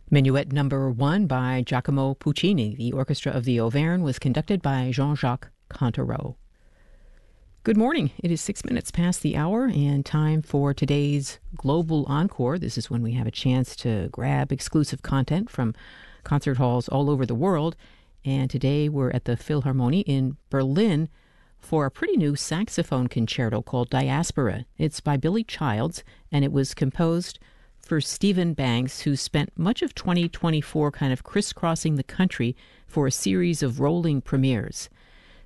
Minuet number 1 by Giacomo Puccini. The Orchestra of the Auvergne was conducted by Jean-Jacques Cantereau. Good morning. It is 6 minutes past the hour and time for today's Global Encore. This is when we have a chance to grab exclusive content from concert halls all over the world. And today we're at the Philharmonie in Berlin for a pretty new saxophone concerto called Diaspora. It's by Billy Childs, and it was composed for Stephen Banks, who spent much of 2024 kind of crisscrossing the country for a series of rolling premieres.